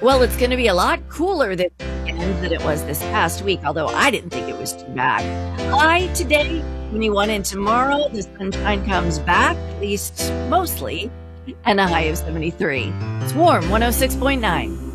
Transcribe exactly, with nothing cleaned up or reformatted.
Well, it's going to be a lot cooler this weekend than it was this past week, although I didn't think it was too bad. High today, twenty-one, and tomorrow the sunshine comes back, at least mostly, and a high of seventy-three. It's warm, one oh six point nine.